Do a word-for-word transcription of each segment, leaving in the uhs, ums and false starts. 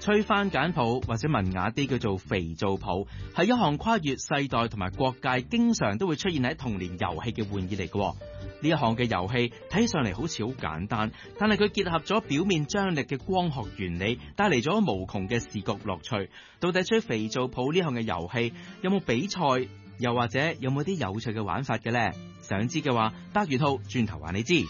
吹番梘泡或者文雅啲叫做肥皂泡，係一項跨越世代同埋國界，經常都會出現喺童年遊戲嘅玩意嚟嘅。呢一項嘅遊戲睇上嚟好似好簡單，但係佢結合咗表面張力嘅光學原理，帶嚟咗無窮嘅視覺樂趣。到底吹肥皂泡呢項嘅遊戲有冇比賽，又或者有冇啲有趣嘅玩法嘅呢？想知嘅話，百月號轉頭話你知。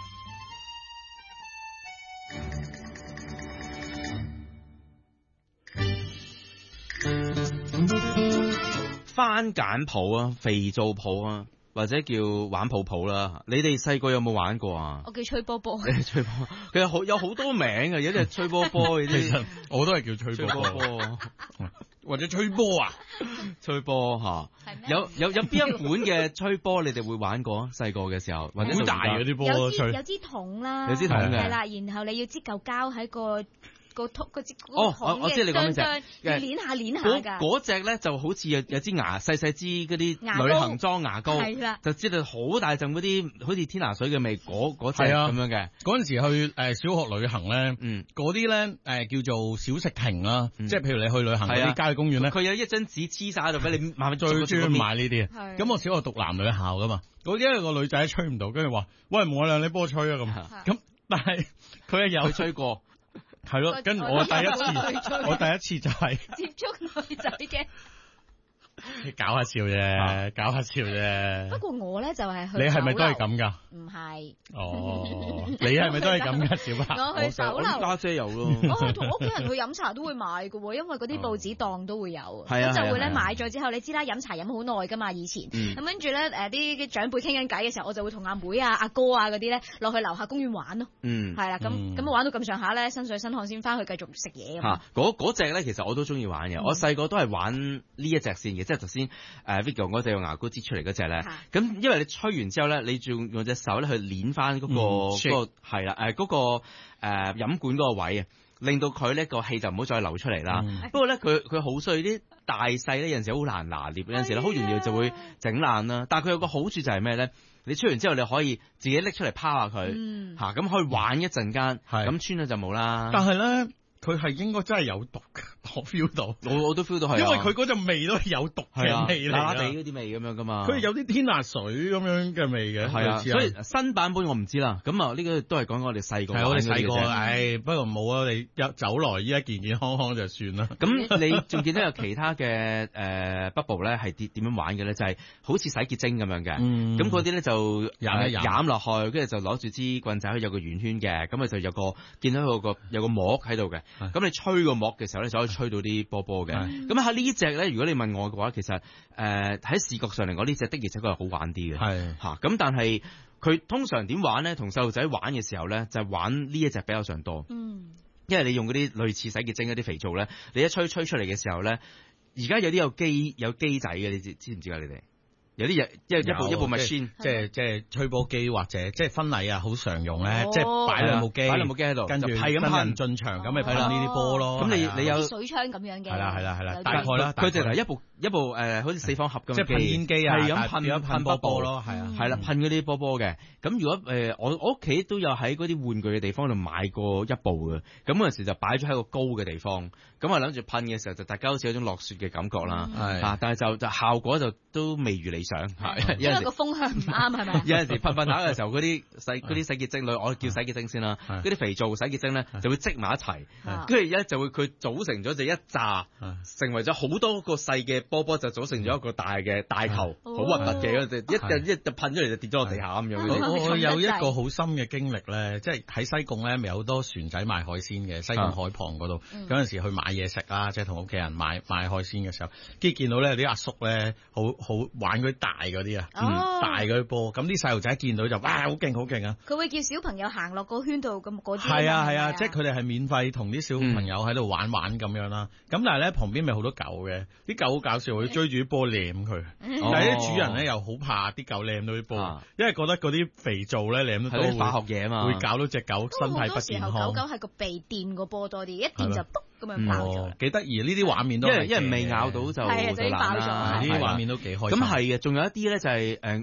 番梘泡啊，肥皂泡啊，或者叫玩泡泡啦。你哋細個有冇玩過啊？ 我叫吹波波。 吹波，其實好有好多名嘅，有啲係吹波波， 其實我都係叫吹波波，或者吹波啊， 吹波吓。有有有邊一款嘅吹波你哋會玩過？細個嘅時候，或者好大嗰啲波咯，吹有支桶啦， 有支桶嘅， 係啦，然後你要支嚿膠喺個。個桶個支哦，我我知你講咩隻， 要捻下捻下噶。 嗰隻咧就好似有有支牙細細支嗰啲旅行裝牙膏，係啦，就知道好大陣嗰啲好似天拿水嘅味，嗰嗰隻咁樣嘅。 嗰陣時去誒小學旅行咧， 嗯， 嗰啲咧誒叫做小食亭啦，即係譬如你去旅行嗰啲郊野公園咧，佢有一張紙黐晒喺度俾你慢慢最中意買呢啲。咁我小學讀男女校噶嘛，嗰因為個女仔吹唔到，跟住話喂，冇啦，你幫我吹啊咁。咁但係佢係有吹過。 係咯，跟住我第一次，我第一次就係接觸女仔嘅。 搞下笑啫，搞下笑啫。 不過我咧就係去， 你係咪都係咁噶？ 唔係。 哦，你係咪都係咁噶，小白？ 我去酒樓， 家姐有咯。 我同屋企人去飲茶都會買噶，因為嗰啲報紙檔都會有。 係啊。 咁就會咧買咗之後，你知啦，飲茶飲好耐噶嘛，以前。咁跟住咧，誒啲長輩傾緊偈嘅時候，我就會同阿妹啊、阿哥啊嗰啲咧落去樓下公園玩咯。 嗯。 係啦，咁咁玩到咁上下咧，身水身汗先翻去繼續食嘢。 嚇，嗰嗰隻咧，其實我都中意玩嘅。我細個都係玩呢一隻先嘅。即係頭先誒 Vigo 我哋用牙膏擠出嚟嗰隻咧，咁因為你吹完之後咧，你仲用隻手咧去捻翻嗰個嗰個係啦誒嗰個誒飲管嗰個位啊，令到佢呢個氣就唔好再流出嚟啦。不過咧佢佢好衰，啲大細咧有陣時好難拿捏，有陣時咧好容易就會整爛啦。但係佢有個好處就係咩咧？你吹完之後你可以自己拎出嚟拋下佢嚇，咁可以玩一陣間，咁穿咗就冇啦。 但係咧。佢係應該真係有毒嘅，我 feel 到， 我我都 feel 到係， 因為佢嗰陣味都係有毒嘅味嚟， 辣辣地嗰啲味咁樣噶嘛。 佢有啲天拿水咁樣嘅味嘅， 係啊。所以新版本我唔知啦。咁啊，呢個都係講我哋細個， 係我哋細個，唉，不過冇啊，你一走來依家健健康康就算啦。 咁你仲見到有其他嘅誒 bubble 咧係點點樣玩嘅咧？就係好似洗潔精咁樣嘅。咁嗰啲咧就飲一飲落去，跟住就攞住支棍仔，有個圓圈嘅，咁啊就有個見到有個有個膜喺度嘅。咁你吹個膜嘅時候咧，就可以吹到啲波波嘅。咁喺呢隻咧，如果你問我嘅話，其實誒喺、呃、視覺上嚟講，呢隻的而且確係好玩啲嘅。係嚇，咁但係佢通常點玩咧？同細路仔玩嘅時候咧，就係、玩呢一隻比較上多。嗯，因為你用嗰啲類似洗潔精嗰啲肥皂咧，你一吹吹出嚟嘅時候咧，而家有啲有機有機仔嘅，你知知唔知啊？你哋？有啲嘢，一一部一部 machine， 即係即係吹波機或者即係婚禮啊，好常用咧，即係擺兩部機，擺兩部機喺度， 跟住係咁噴進場，咁咪噴呢啲波咯。 咁你你有水槍咁樣嘅， 係啦係啦係啦，大概啦。 佢哋嚟一部一部誒，好似四方盒咁， 即係噴煙機啊， 係咁噴噴波波咯，係啊， 係啦，噴嗰啲波波嘅。咁如果誒我我屋企都有喺嗰啲玩具嘅地方度買過一部嘅，咁嗰陣時就擺咗喺個高嘅地方，咁啊諗住噴嘅時候就大家好似有種落雪嘅感覺啦，係，但係就就效果就都未如理想， 因為個風向唔啱係咪？ 有陣時噴噴下嘅時候，嗰啲洗嗰啲洗潔精類，我叫洗潔精先啦。嗰啲肥皂洗潔精咧就會積埋一齊，跟住咧就會佢組成咗就一紮，成為咗好多個細嘅波波，就組成咗一個大嘅大球，好核突嘅，一一就噴出嚟就跌咗落地下咁樣。 我有一個好深嘅經歷咧，即係喺西貢咧，咪有好多船仔賣海鮮嘅，西貢海旁嗰度，有陣時去買嘢食啊，即係同屋企人買買海鮮嘅時候，跟住見到咧啲阿叔咧，好好玩嗰啲大嗰啲啊。嗯、大嗰啲波，咁啲細路仔見到就哇好勁好勁啊！ 佢會叫小朋友行落個圈度咁嗰啲。 係啊係啊，即係佢哋係免費同啲小朋友喺度玩玩咁樣啦。咁、嗯、但係咧旁邊咪好多狗嘅，啲狗好搞笑，會追住啲波舐佢。嗯、但係啲主人咧又好怕啲狗舐到啲波，哦、因為覺得嗰啲肥皂咧舐到都化學嘢啊嘛， 會搞到隻狗身體不健康。 狗狗係個鼻掂個波多啲，一掂就卜咁樣爆咗。 幾得意呢啲畫面都， 因為因為未咬到就就爆咗。 呢啲畫面都幾開心。 咁係嘅，仲有一啲咧就係、是、誒。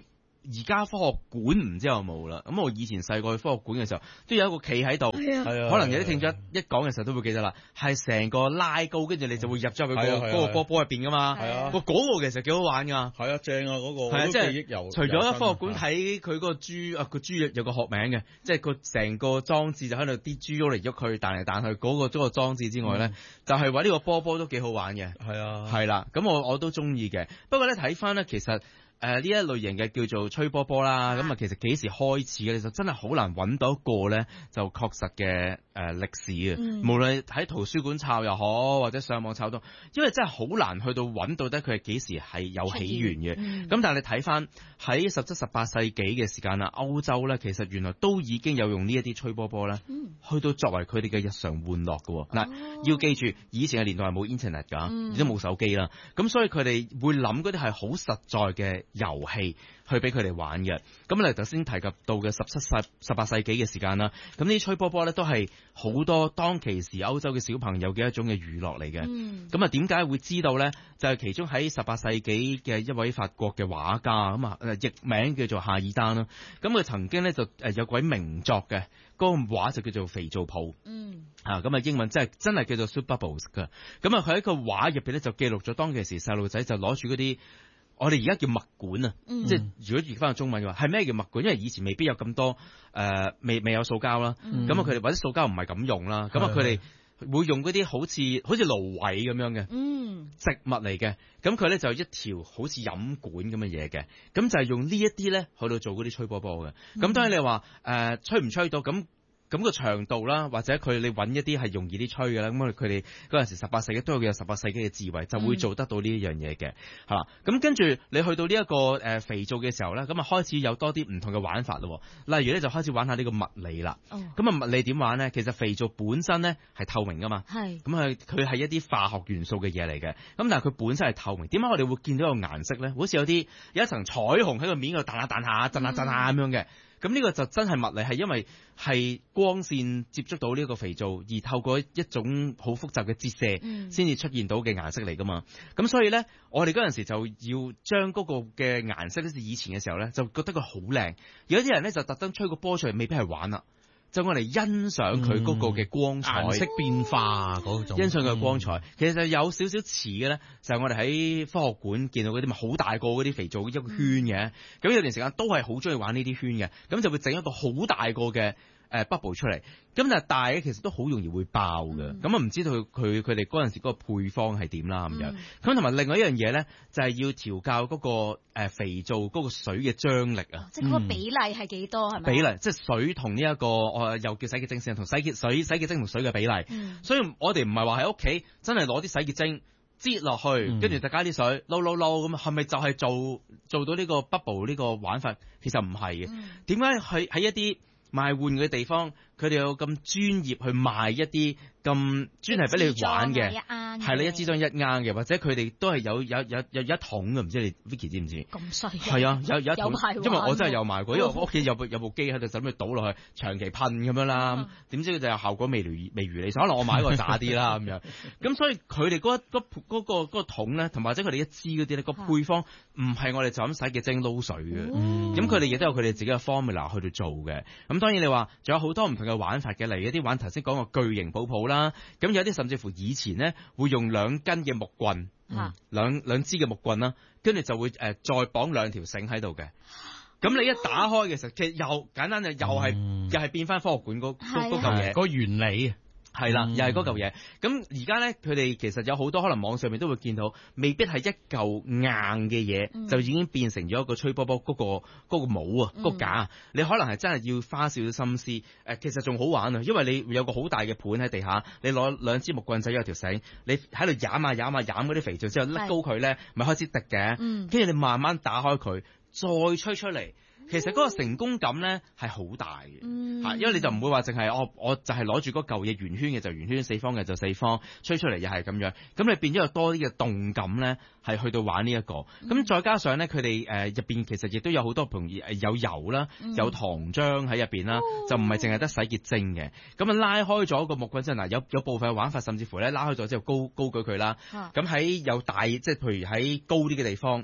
而家科學館唔知有冇啦。咁我以前細個去科學館嘅時候，都有一個企喺度，可能有啲聽咗一講嘅時候都會記得啦，係成個拉高，跟住你就會入咗去嗰個嗰個波波入邊噶嘛。係啊，嗰個其實幾好玩㗎。係啊，正啊嗰個。係啊，即係除咗科學館睇佢嗰個豬啊，個豬有個學名嘅，即係個成個裝置就喺度啲豬喐嚟喐去彈嚟彈去嗰個嗰個裝置之外咧，就係話呢個波波都幾好玩嘅。係啊，係啦，咁我我都中意嘅。不過咧睇翻咧，其實。誒呢、呃、一類型嘅叫做吹波波啦，咁啊其實幾時開始嘅？其實真係好難揾到一個咧，就確實嘅誒歷史嘅。嗯、無論喺圖書館抄又好，或者上網抄都，因為真係好難去到揾到得佢係幾時係有起源嘅。咁、嗯、但係你睇翻喺十七、十八世紀嘅時間啊，歐洲咧其實原來都已經有用呢一啲吹波波咧，嗯、去到作為佢哋嘅日常玩樂嘅。嗱、哦，要記住以前嘅年代係冇 internet 㗎，亦都冇手機啦，咁所以佢哋會諗嗰啲係好實在嘅遊戲去俾佢哋玩嘅。咁你頭先提及到嘅十七世、十八世紀嘅時間啦，咁呢啲吹波波咧都係好多當其時歐洲嘅小朋友嘅一種嘅娛樂嚟嘅。咁啊點解會知道咧？就係、是、其中喺十八世紀嘅一位法國嘅畫家，咁啊譯名叫做夏爾丹啦。咁佢曾經咧就誒有位名作嘅，嗰、那個畫就叫做肥皂泡。嗯。啊，咁啊英文真係真係叫做 Soap Bubbles 㗎。咁啊佢喺個畫入邊咧就記錄咗當其時細路仔就攞住嗰啲。我哋而家叫墨管啊，嗯、即係如果譯翻個中文嘅話，係咩叫墨管？因為以前未必有咁多誒、呃，未未有塑膠啦，咁啊佢哋或者塑膠唔係咁用啦，咁啊佢哋會用嗰啲好似好似蘆葦咁樣嘅、嗯、植物嚟嘅，咁佢咧就一條好似飲管咁嘅嘢嘅，咁就係用呢一啲咧去到做嗰啲吹波波嘅。咁、嗯、當然你話誒、呃、吹唔吹到咁？咁個長度啦，或者佢你揾一啲係容易啲吹嘅啦，咁佢哋嗰陣時十八世紀都有有十八世紀嘅智慧，就會做得到呢一樣嘢嘅，係啦、嗯。咁跟住你去到呢、這、一個誒、呃、肥皂嘅時候咧，咁啊開始有多啲唔同嘅玩法咯。例如咧就開始玩下呢個物理啦。咁啊、哦、物理點玩咧？其實肥皂本身咧係透明噶嘛。係是。咁係佢係一啲化學元素嘅嘢嚟嘅。咁但係佢本身係透明。點解我哋會見到個顏色咧？好似有啲有一層彩虹喺個面度彈下彈下、震下震下咁樣嘅。咁呢個就真係物理，係因為係光線接觸到呢個肥皂，而透過一種好複雜嘅折射，先至出現到嘅顏色嚟噶嘛。咁、嗯、所以咧，我哋嗰陣時就要將嗰個嘅顏色，好似以前嘅時候咧，就覺得佢好靚。有啲人咧就特登吹個波出嚟，未必係玩啦。就我嚟欣賞佢嗰個嘅光彩、顏色變化嗰種，欣賞佢嘅光彩。嗯、其實就有少少似嘅咧，就係、是、我哋喺科學館見到嗰啲咪好大個嗰啲肥皂一個圈嘅。咁、嗯、有段時間都係好中意玩呢啲圈嘅，咁就會整一個好大個嘅誒 bubble 出嚟。咁但係大嘅其實都好容易會爆嘅。咁啊唔知道佢佢哋嗰陣時嗰個配方係點啦咁樣。咁同埋另外一樣嘢咧，就係、是、要調校嗰個誒肥皂嗰個水嘅張力啊。即係嗰個比例係幾多係咪？比例即係水同呢一個我又叫洗潔精先，同洗潔水洗潔精同水嘅比例。嗯、所以我哋唔係話喺屋企真係攞啲洗潔精擠落去，跟住、嗯、再加啲水撈撈撈咁，係咪就係做做到呢個 bubble 呢個玩法？其實唔係嘅。點解喺喺一啲賣玩具嘅地方，佢哋有咁專業去賣一啲咁專係俾你玩嘅，係啦，一支裝一啱嘅，或者佢哋都係有有有有一桶嘅，唔知你 Vicky 知唔知？咁細嘅係啊，有有一桶，因為我真係有賣過，因為我屋企有部有部機喺度，就咁倒落去，長期噴咁樣啦。點知佢就效果未如未如理想，可能我買個渣啲啦咁樣。咁所以佢哋嗰嗰嗰個嗰個桶咧，同埋或者佢哋一支嗰啲咧，個配方唔係我哋就咁洗潔精撈水嘅。咁佢哋亦都有佢哋自己嘅 formula 去到做嘅。咁當然你話仲有好多唔同嘅玩法嘅，例如一啲玩頭先講個巨型泡泡啦。咁有啲甚至乎以前咧會用兩根嘅木棍，嗯、兩兩支嘅木棍啦，跟住就會誒、呃、再綁兩條繩喺度嘅。咁你一打開嘅時候，其實又簡單就又係、嗯、又係變翻科學館嗰嗰嗰嚿嘢個原理。係啦，又係嗰嚿嘢。咁而家咧，佢哋其實有好多可能網上面都會見到，未必係一嚿硬嘅嘢，嗯、就已經變成咗一個吹波波嗰、嗰個嗰個帽啊，嗰個架啊。你可能係真係要花少少心思。誒、呃，其實仲好玩啊，因為你有個好大嘅盤喺地下，你攞兩支木棍仔有條繩，你喺度踩下踩下踩嗰啲肥皂之後，甩高佢咧，咪開始滴嘅。跟住、嗯、你慢慢打開佢，再吹出嚟。其實嗰個成功感咧係好大嘅，嚇、嗯，因為你就唔會話淨係我我就係攞住嗰嚿嘢圓圈嘅就圓圈，四方嘅就四方，吹出嚟又係咁樣，咁你變咗有多啲嘅動感咧，係去到玩呢、這、一個，咁、嗯、再加上咧佢哋誒入邊其實亦都有好多譬如誒有油啦，嗯、有糖漿喺入邊啦，哦、就唔係淨係得洗潔精嘅，咁啊拉開咗個木棍之後嗱，有有部分嘅玩法甚至乎咧拉開咗之後高高舉佢啦，咁喺、啊、有大即係譬如喺高啲嘅地方。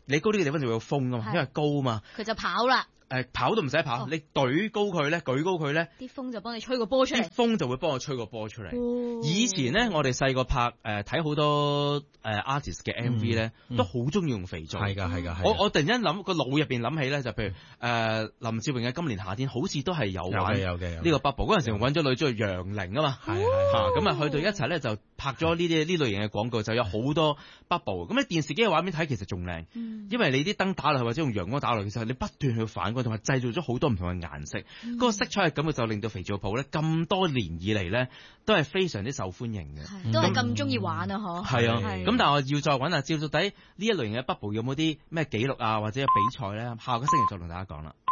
你高啲嘅地方就會有風啊嘛，因為高嘛。 佢就跑啦。 誒跑都唔使跑， 哦、 你舉高佢咧，舉高佢咧， 啲風就幫你吹個波出嚟， 啲風就會幫我吹個波出嚟。 哦、 以前咧，我哋細個拍誒睇好多誒 artist 嘅 M V 咧， 嗯嗯、 都好中意用肥皂。 係㗎係㗎， 我我突然間諗個腦入邊諗起咧，就譬如誒、呃、林志穎嘅《今年夏天》，好似都係有玩有嘅呢個 bubble。嗰陣時揾咗女主角楊玲啊嘛， 係係嚇咁啊去到一齊咧就拍咗呢啲呢類型嘅廣告，就有好多 bubble。咁你電視機嘅畫面睇其實仲靚， 嗯、因為你啲燈打落去或者用陽光打落去，其實你不斷去反光，同埋製造咗好多唔同嘅顏色，嗰、嗯、個色彩係咁嘅，就令到肥皂泡咧咁多年以嚟咧都係非常之受歡迎嘅， 都係咁中意玩啊！嗬， 係啊，咁但係我要再揾下照到底呢一類型嘅 bubble 有冇啲咩紀錄啊，或者比賽咧？下個星期再同大家講啦。